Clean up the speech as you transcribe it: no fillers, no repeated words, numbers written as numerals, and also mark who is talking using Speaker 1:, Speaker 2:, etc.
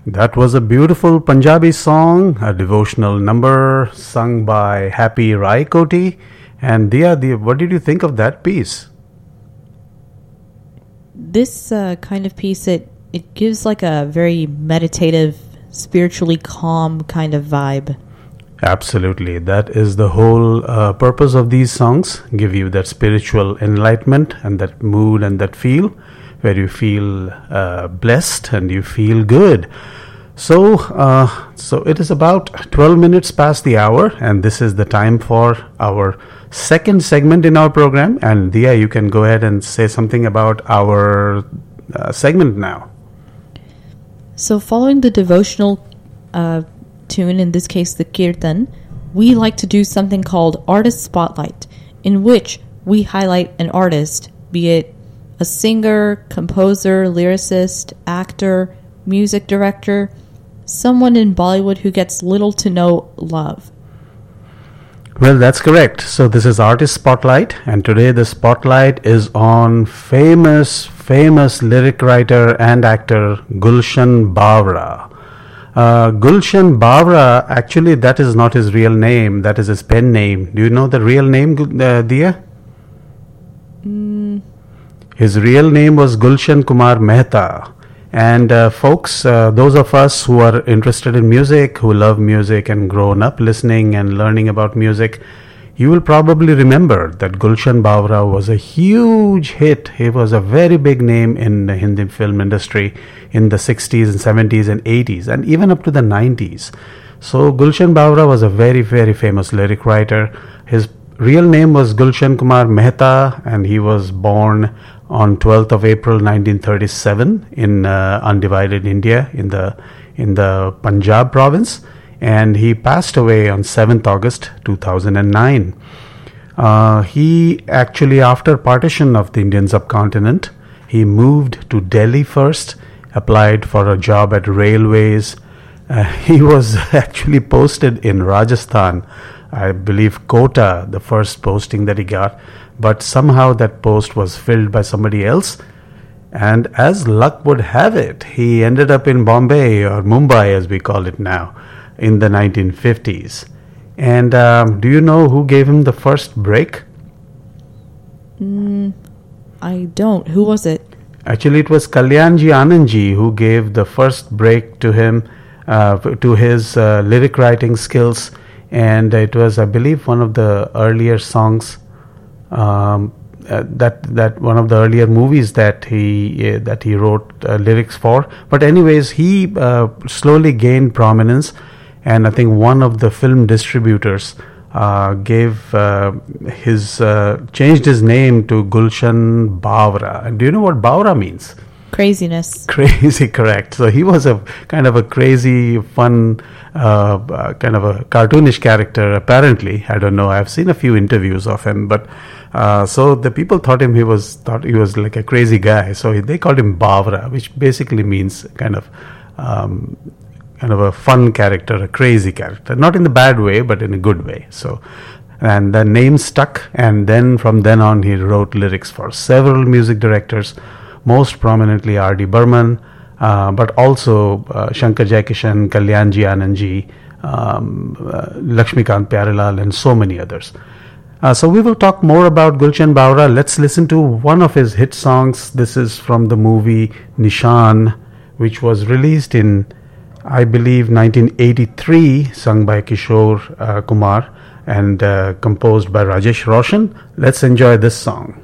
Speaker 1: That was a beautiful Punjabi song, a devotional number sung by Happy Rai Koti. And Dia, what did you think of that piece?
Speaker 2: This kind of piece, it gives like a very meditative, spiritually calm kind of vibe.
Speaker 1: Absolutely. That is the whole purpose of these songs. Give you that spiritual enlightenment and that mood and that feel where you feel blessed and you feel good. So it is about 12 minutes past the hour, and this is the time for our second segment in our program. And Dia, you can go ahead and say something about our segment now.
Speaker 2: So following the devotional tune, in this case the kirtan, we like to do something called Artist Spotlight, in which we highlight an artist, be it a singer, composer, lyricist, actor, music director, someone in Bollywood who gets little to no love.
Speaker 1: Well, that's correct. So this is Artist Spotlight, and today the spotlight is on famous lyric writer and actor Gulshan Bawra. Gulshan Bawra, actually that is not his real name, that is his pen name. Do you know the real name, Dia? His real name was Gulshan Kumar Mehta. And folks, those of us who are interested in music, who love music and grown up listening and learning about music, you will probably remember that Gulshan Bawra was a huge hit. He was a very big name in the Hindi film industry in the 60s and 70s and 80s and even up to the 90s. So Gulshan Bawra was a very, very famous lyric writer. His real name was Gulshan Kumar Mehta, and he was born on 12th of April 1937 in undivided India in the Punjab province, and he passed away on 7th August 2009. He actually, after partition of the Indian subcontinent, he moved to Delhi first, applied for a job at railways. He was actually posted in Rajasthan, I believe Kota, the first posting that he got, but somehow that post was filled by somebody else, and as luck would have it, he ended up in Bombay, or Mumbai as we call it now, in the 1950s. And do you know who gave him the first break?
Speaker 2: I don't. Who was it?
Speaker 1: Actually, it was Kalyanji Anandji who gave the first break to him, to his lyric writing skills. And it was, I believe, one of the earlier songs, that one of the earlier movies that he wrote lyrics for. But anyways, he slowly gained prominence, and I think one of the film distributors changed his name to Gulshan Bawra. And do you know what Bawra means?
Speaker 2: Craziness.
Speaker 1: Crazy, correct. So he was a kind of a crazy, fun, kind of a cartoonish character, apparently. I don't know. I've seen a few interviews of him, but so the people thought he was like a crazy guy. So they called him Bawra, which basically means kind of a fun character, a crazy character, not in the bad way, but in a good way. So, and the name stuck, and then from then on, he wrote lyrics for several music directors, most prominently R.D. Burman, but also Shankar Jaikishan, Kalyanji Anandji, Lakshmikant Pyarelal, and so many others. So we will talk more about Gulshan Bawra. Let's listen to one of his hit songs. This is from the movie Nishan, which was released in, I believe, 1983, sung by Kishore Kumar and composed by Rajesh Roshan. Let's enjoy this song.